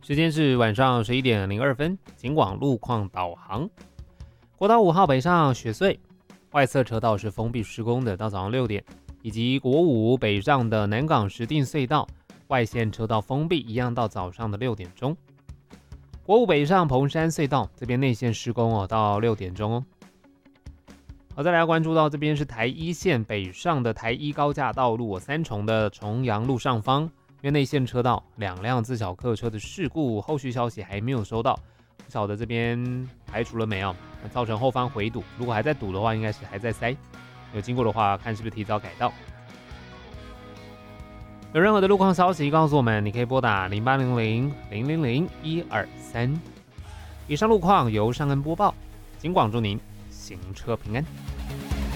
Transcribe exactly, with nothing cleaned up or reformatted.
时间是晚上十一点零二分，警广路况导航。国道五号北上雪隧，外侧车道是封闭施工的，到早上六点，以及国五北上的南港石碇隧道外线车道封闭，一样到早上的六点钟。国五北上彭山隧道这边内线施工哦，到六点钟哦。好，再来关注到这边是台一线北上的台一高架道路，三重的重阳路上方，因为内线车道两辆自小客车的事故，后续消息还没有收到，不晓得这边排除了没有，造成后方回堵。如果还在堵的话，应该是还在塞。有经过的话，看是不是提早改道。有任何的路况消息告诉我们，你可以拨打零八零零零零零一二三。以上路况由尚恩播报，警广祝您行车平安。